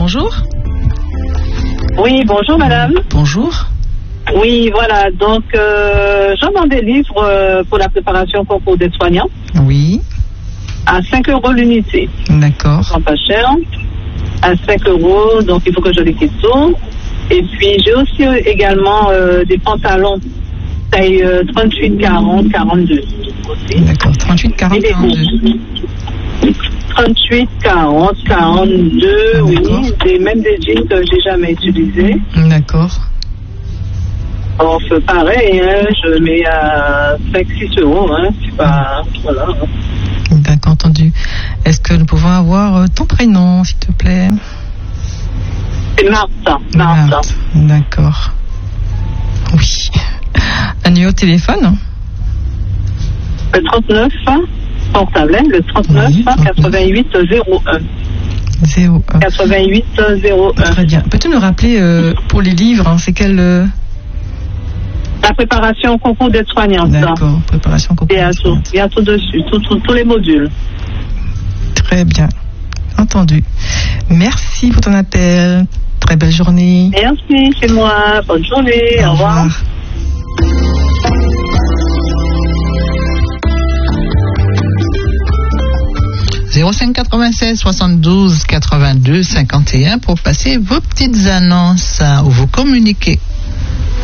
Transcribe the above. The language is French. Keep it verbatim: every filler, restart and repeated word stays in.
bonjour. Oui, bonjour madame. Bonjour. Oui, voilà, donc euh, je vends des livres euh, pour la préparation concours des soignants. Oui. À cinq euros l'unité. D'accord. C'est pas cher. À cinq euros, donc il faut que je les quitte tout. Et puis j'ai aussi euh, également euh, des pantalons taille euh, trente-huit, quarante, quarante-deux. Aussi. D'accord, trente-huit, quarante, quarante-deux. trente-huit, quarante, quarante-deux, oui. Des, même des jeans que j'ai jamais utilisés. D'accord. On fait pareil, hein, je mets à cinq six euros, hein, c'est pas... Voilà. D'accord, entendu. Est-ce que nous pouvons avoir euh, ton prénom, s'il te plaît? C'est Martha. Martha. Marthe. D'accord. Oui. Un numéro de téléphone? Le trente-neuf, portable, le trente-neuf, oui, quatre-vingt-huit zéro un. zéro un. quatre-vingt-huit zéro un. Très bien. Peux-tu nous rappeler euh, pour les livres, hein, c'est quel... Euh... La préparation au concours des soignants. D'accord, préparation au concours des soignants. Il y a tout dessus, tout, tout, tous les modules. Très bien. Entendu. Merci pour ton appel. Très belle journée. Merci, c'est moi. Bonne journée. Au, au revoir. revoir. zéro cinq quatre-vingt-seize soixante-douze quatre-vingt-deux cinquante et un pour passer vos petites annonces ou vous communiquer.